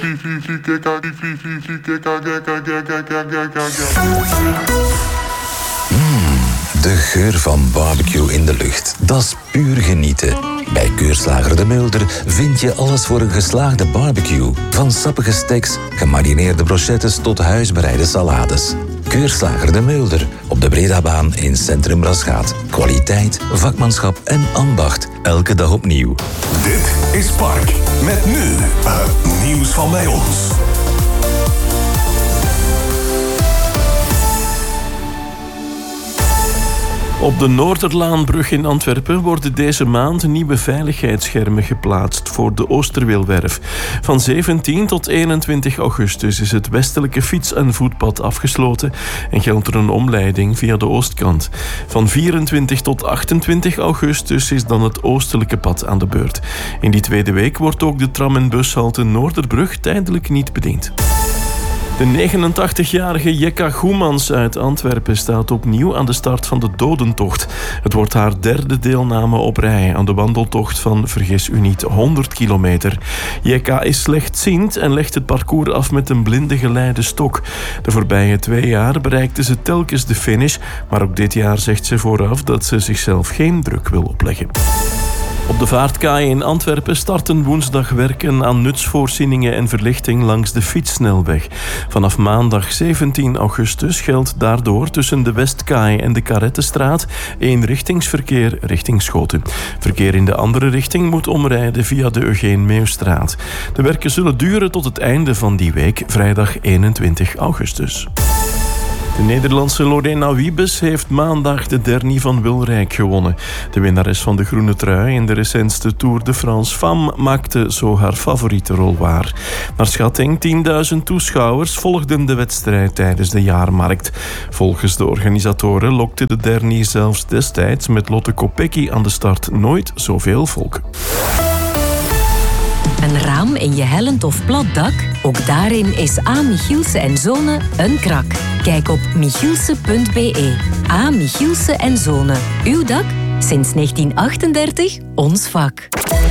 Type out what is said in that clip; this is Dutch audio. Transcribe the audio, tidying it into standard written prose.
De geur van barbecue in de lucht, dat is puur genieten. Bij Keurslager De Mulder vind je alles voor een geslaagde barbecue. Van sappige steaks, gemarineerde brochettes tot huisbereide salades. Keurslager De Mulder op de Bredabaan in Centrum Rasgaat. Kwaliteit, vakmanschap en ambacht. Elke dag opnieuw. Dit is Park. Met nu het nieuws van bij ons. Op de Noorderlaanbrug in Antwerpen worden deze maand nieuwe veiligheidsschermen geplaatst voor de Oosterweelwerf. Van 17 tot 21 augustus is het westelijke fiets- en voetpad afgesloten en geldt er een omleiding via de oostkant. Van 24 tot 28 augustus is dan het oostelijke pad aan de beurt. In die tweede week wordt ook de tram- en bushalte Noorderbrug tijdelijk niet bediend. De 89-jarige Jekka Goemans uit Antwerpen staat opnieuw aan de start van de dodentocht. Het wordt haar derde deelname op rij aan de wandeltocht van, vergis u niet, 100 kilometer. Jekka is slechtziend en legt het parcours af met een blinde geleide stok. De voorbije 2 jaar bereikte ze telkens de finish, maar ook dit jaar zegt ze vooraf dat ze zichzelf geen druk wil opleggen. Op de vaartkaai in Antwerpen starten woensdag werken aan nutsvoorzieningen en verlichting langs de fietssnelweg. Vanaf maandag 17 augustus geldt daardoor tussen de Westkaai en de Karettenstraat eenrichtingsverkeer richting Schoten. Verkeer in de andere richting moet omrijden via de Eugeen Meeuwstraat. De werken zullen duren tot het einde van die week, vrijdag 21 augustus. De Nederlandse Lorena Wiebes heeft maandag de Dernie van Wilrijk gewonnen. De winnares van de groene trui in de recentste Tour de France Femme maakte zo haar favoriete rol waar. Naar schatting 10.000 toeschouwers volgden de wedstrijd tijdens de jaarmarkt. Volgens de organisatoren lokte de Dernie zelfs destijds met Lotte Kopecky aan de start nooit zoveel volk. Een raam in je hellend of plat dak? Ook daarin is A. Michielsen en Zonen een krak. Kijk op michielsen.be. A. Michielsen en Zonen. Uw dak? Sinds 1938 ons vak.